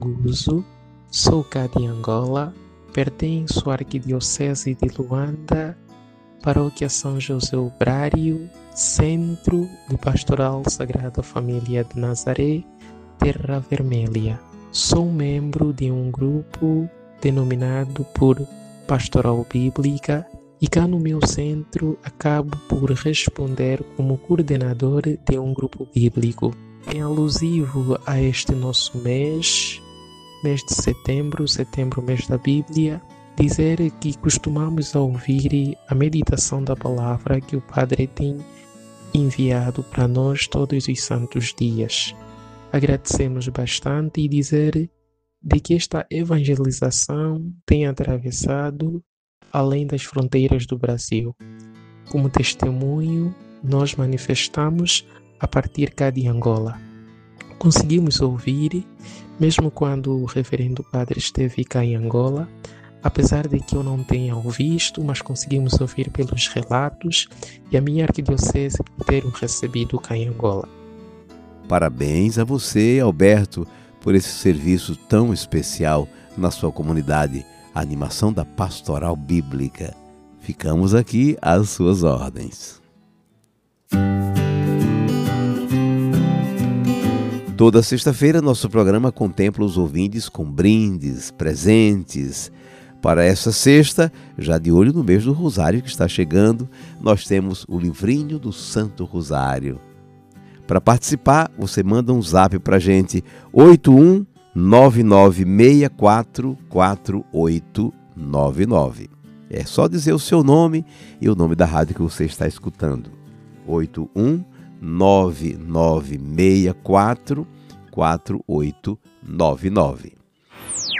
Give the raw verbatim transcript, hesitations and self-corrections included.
Guzo, sou cá de Angola, pertenço à Arquidiocese de Luanda, Paróquia São José Obrário, Centro de Pastoral Sagrada Família de Nazaré, Terra Vermelha. Sou membro de um grupo denominado por Pastoral Bíblica e cá no meu centro acabo por responder como coordenador de um grupo bíblico. Em alusivo a este nosso mês, mês de setembro, setembro mês da Bíblia, dizer que costumamos ouvir a meditação da palavra que o Padre tem enviado para nós todos os santos dias. Agradecemos bastante e dizer de que esta evangelização tem atravessado além das fronteiras do Brasil. Como testemunho, nós manifestamos a partir cá de Angola. Conseguimos ouvir, mesmo quando o reverendo padre esteve cá em Angola, apesar de que eu não tenha o visto, mas conseguimos ouvir pelos relatos e a minha arquidiocese ter o recebido cá em Angola. Parabéns a você, Alberto, por esse serviço tão especial na sua comunidade, a animação da Pastoral Bíblica. Ficamos aqui às suas ordens. Toda sexta-feira, nosso programa contempla os ouvintes com brindes, presentes. Para essa sexta, já de olho no mês do Rosário que está chegando, nós temos o livrinho do Santo Rosário. Para participar, você manda um zap para a gente, oito um nove nove seis quatro quatro oito nove nove. É só dizer o seu nome e o nome da rádio que você está escutando. oito um nove nove seis quatro quatro oito nove nove.